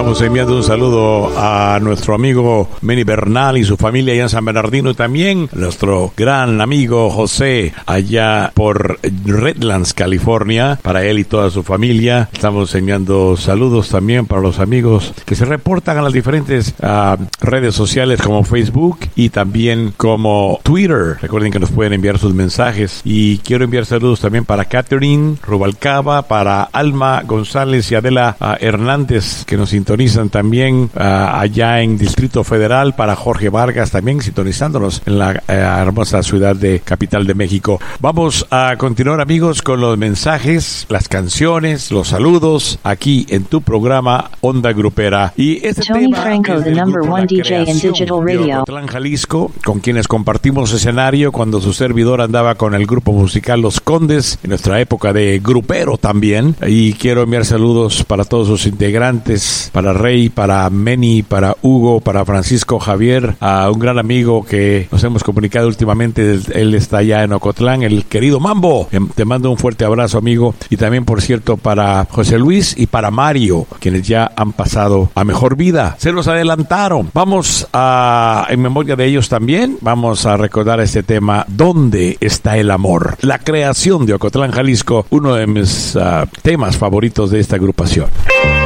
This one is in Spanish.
Estamos enviando un saludo a nuestro amigo Manny Bernal y su familia allá en San Bernardino, y también nuestro gran amigo José allá por Redlands, California, para él y toda su familia. Estamos enviando saludos también para los amigos que se reportan a las diferentes redes sociales como Facebook y también como Twitter. Recuerden que nos pueden enviar sus mensajes, y quiero enviar saludos también para Catherine Rubalcaba, para Alma González y Adela Hernández, que nos sintonizan también allá en Distrito Federal, para Jorge Vargas también sintonizándonos en la hermosa ciudad de Capital de México. Vamos a continuar, amigos, con los mensajes, las canciones, los saludos aquí en tu programa Onda Grupera. Y este Tony tema Franco, es the del number grupo one La DJ in Creación digital de radio. Ocotlán, Jalisco, con quienes compartimos escenario cuando su servidor andaba con el grupo musical Los Condes, en nuestra época de grupero también. Y quiero enviar saludos para todos sus integrantes, para Rey, para Meni, para Hugo, para Francisco Javier, a un gran amigo que nos hemos comunicado últimamente. Él está allá en Ocotlán, el querido Mambo. Te mando un fuerte abrazo, amigo. Y también, por cierto, para José Luis y para Mario, quienes ya han pasado a mejor vida. Se los adelantaron. Vamos a, en memoria de ellos también, vamos a recordar este tema, ¿Dónde está el amor? La Creación de Ocotlán, Jalisco, uno de mis temas favoritos de esta agrupación.